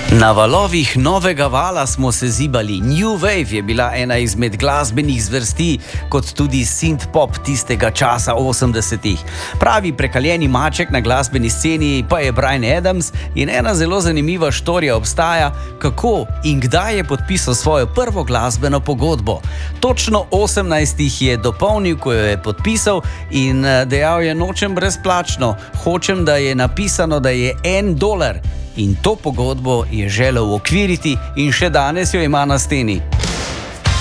Na valovih novega vala smo se zibali. New Wave je bila ena izmed glasbenih zvrsti, kot tudi synth-pop tistega časa 80-ih. Pravi prekaljeni maček na glasbeni sceni pa je Bryan Adams in ena zelo zanimiva štorija obstaja, kako in kdaj je podpisal svojo prvo glasbeno pogodbo. Točno 18 jih je dopolnil, ko jo je podpisal in dejal je: nočem brezplačno, hočem, da je napisano, da je $1. In to pogodbo je želel okviriti in še danes jo ima na steni.